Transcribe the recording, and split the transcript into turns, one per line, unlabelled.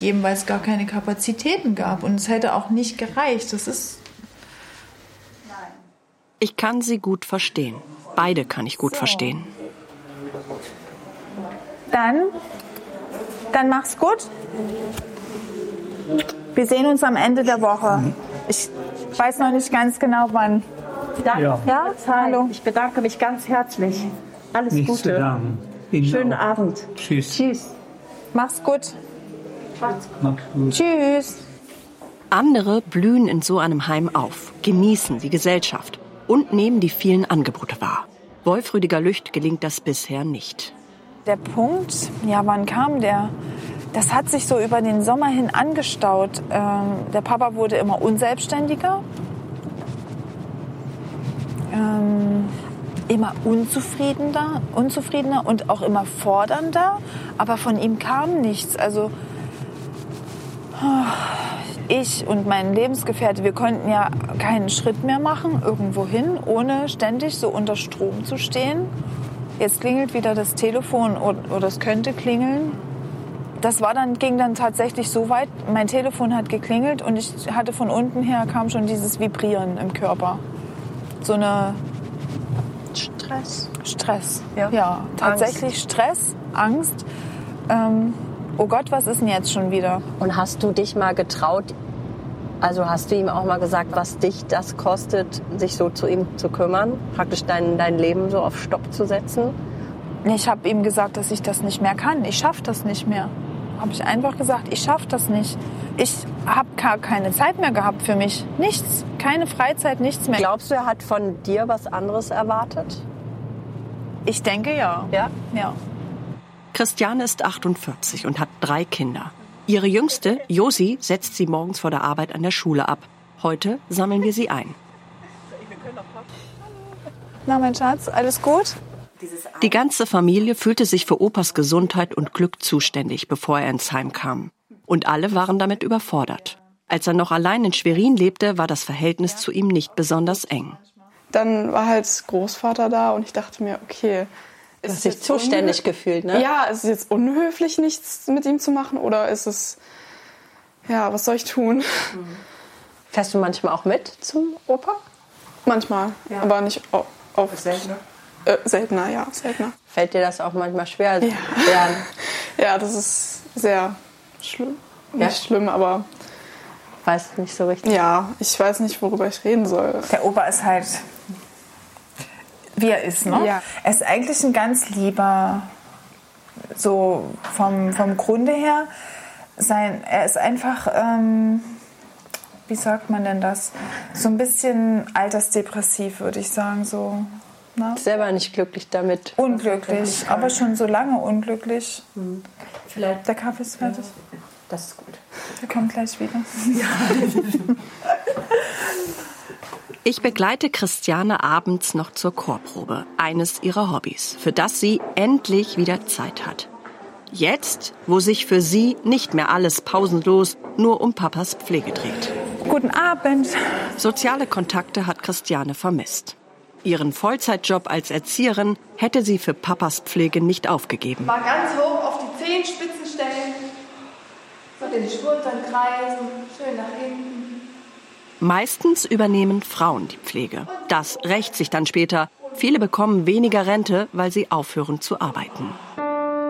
Eben weil es gar keine Kapazitäten gab und es hätte auch nicht gereicht.
Ich kann sie gut verstehen. Beide kann ich gut verstehen.
Dann mach's gut. Wir sehen uns am Ende der Woche. Ich weiß noch nicht ganz genau wann.
Ja.
Hallo.
Ich bedanke mich ganz herzlich. Alles
Nichts
Gute.
zu danken. Ihnen
Schönen
auch.
Abend.
Tschüss.
Tschüss.
Mach's gut.
Macht's gut.
Tschüss.
Andere blühen in so einem Heim auf, genießen die Gesellschaft und nehmen die vielen Angebote wahr. Wolf Rüdiger Lücht gelingt das bisher nicht.
Der Punkt, wann kam der? Das hat sich so über den Sommer hin angestaut. Der Papa wurde immer unselbstständiger, immer unzufriedener und auch immer fordernder. Aber von ihm kam nichts. Also ich und mein Lebensgefährte, wir konnten ja keinen Schritt mehr machen, irgendwo hin, ohne ständig so unter Strom zu stehen. Jetzt klingelt wieder das Telefon oder es könnte klingeln. Ging dann tatsächlich so weit, mein Telefon hat geklingelt und ich hatte von unten her, kam schon dieses Vibrieren im Körper. So eine Stress. Ja, tatsächlich Angst. Stress, Angst. Oh Gott, was ist denn jetzt schon wieder?
Und hast du dich mal getraut, also hast du ihm auch mal gesagt, was dich das kostet, sich so zu ihm zu kümmern? Praktisch dein Leben so auf Stopp zu setzen?
Ich habe ihm gesagt, dass ich das nicht mehr kann. Ich schaffe das nicht mehr. Habe ich einfach gesagt, ich schaffe das nicht. Ich habe gar keine Zeit mehr gehabt für mich. Nichts, keine Freizeit, nichts mehr.
Glaubst du, er hat von dir was anderes erwartet?
Ich denke ja.
Ja?
Ja.
Christiane ist 48 und hat 3 Kinder. Ihre jüngste, Josi, setzt sie morgens vor der Arbeit an der Schule ab. Heute sammeln wir sie ein.
Na, mein Schatz, alles gut?
Die ganze Familie fühlte sich für Opas Gesundheit und Glück zuständig, bevor er ins Heim kam. Und alle waren damit überfordert. Als er noch allein in Schwerin lebte, war das Verhältnis zu ihm nicht besonders eng.
Dann war halt Großvater da und ich dachte mir, okay,
du hast dich zuständig gefühlt, ne?
Ja, ist es jetzt unhöflich, nichts mit ihm zu machen oder ist es, was soll ich tun?
Fährst du manchmal auch mit zum Opa?
Manchmal, aber nicht oft.
Seltener?
Seltener.
Fällt dir das auch manchmal schwer?
Ja, das ist sehr schlimm. Nicht schlimm, aber...
Weiß nicht so richtig.
Ja, ich weiß nicht, worüber ich reden soll.
Der Opa ist halt, wie er ist, ne?
Ja.
Er ist eigentlich ein ganz lieber, so vom Grunde her. Er ist einfach, wie sagt man denn das? So ein bisschen altersdepressiv, würde ich sagen, so. Ne?
Selber nicht glücklich damit.
Unglücklich, aber schon so lange unglücklich.
Vielleicht.
Der Kaffee ist fertig.
Das ist gut.
Der kommt gleich wieder.
Ich begleite Christiane abends noch zur Chorprobe, eines ihrer Hobbys, für das sie endlich wieder Zeit hat. Jetzt, wo sich für sie nicht mehr alles pausenlos nur um Papas Pflege dreht.
Guten Abend.
Soziale Kontakte hat Christiane vermisst. Ihren Vollzeitjob als Erzieherin hätte sie für Papas Pflege nicht aufgegeben.
Mal ganz hoch auf die Zehenspitzen stellen, so den Schultern kreisen, schön nach hinten.
Meistens übernehmen Frauen die Pflege. Das rächt sich dann später. Viele bekommen weniger Rente, weil sie aufhören zu arbeiten.